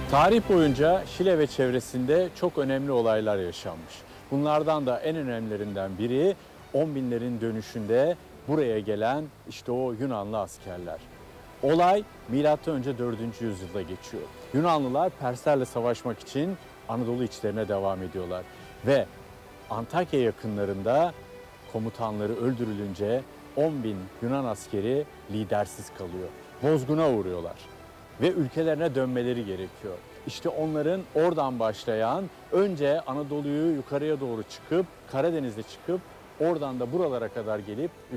Tarih boyunca Şile ve çevresinde çok önemli olaylar yaşanmış. Bunlardan da en önemlilerinden biri 10 binlerin dönüşünde buraya gelen işte o Yunanlı askerler. Olay M.Ö. 4. yüzyılda geçiyor. Yunanlılar Perslerle savaşmak için Anadolu içlerine devam ediyorlar. Ve Antakya yakınlarında komutanları öldürülünce 10 bin Yunan askeri lidersiz kalıyor. Bozguna uğruyorlar ve ülkelerine dönmeleri gerekiyor. İşte onların oradan başlayan, önce Anadolu'yu yukarıya doğru çıkıp, Karadeniz'e çıkıp, oradan da buralara kadar gelip